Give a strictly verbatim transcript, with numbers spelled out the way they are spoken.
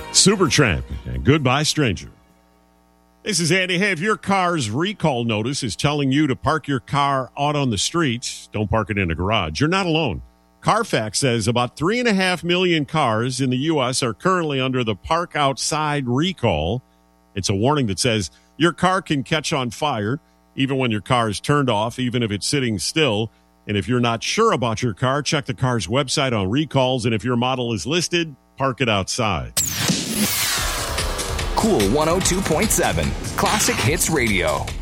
Supertramp and Goodbye Stranger. This is Andy. Hey, if your car's recall notice is telling you to park your car out on the streets, don't park it in a garage. You're not alone. Carfax says about three and a half million cars in the U S are currently under the park outside recall. It's a warning that says your car can catch on fire even when your car is turned off, even if it's sitting still. And if you're not sure about your car, check the car's website on recalls. And if your model is listed, park it outside. Cool one oh two point seven, Classic Hits Radio.